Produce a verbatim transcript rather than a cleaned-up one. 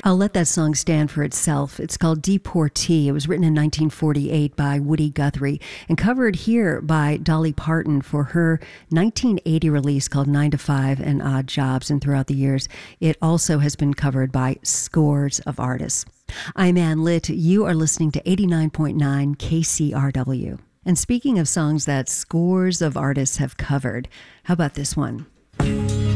I'll let that song stand for itself. It's called Deportee. It was written in nineteen forty-eight by Woody Guthrie and covered here by Dolly Parton for her nineteen eighty release called Nine to Five and Odd Jobs. And throughout the years, it also has been covered by scores of artists. I'm Ann Litt. You are listening to eighty-nine point nine K C R W. And speaking of songs that scores of artists have covered, how about this one?